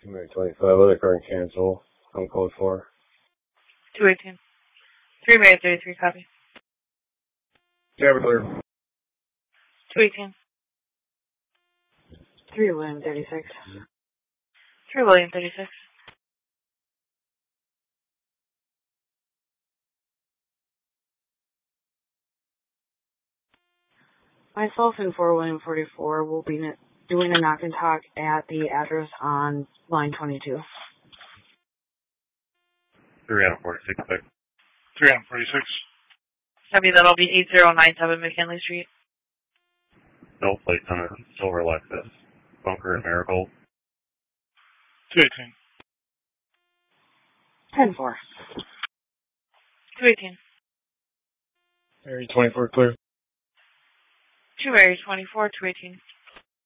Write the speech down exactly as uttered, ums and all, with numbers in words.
two Mary twenty-five, other car and cancel. I'm code four. two eighteen. three Mary thirty-three, copy. Yeah, we're clear. two eighteen. three William thirty-six. three William thirty-six. Myself and four William forty-four will be doing a knock and talk at the address on line twenty-two. three Adam forty-six, back. three Adam forty-six. Copy, that'll be eight zero nine seven McKinley Street. No plates on a silver Lexus. Bunker and Marigold. two eighteen. ten four. two eighteen. Mary twenty-four, clear. two Mary twenty-four, two eighteen.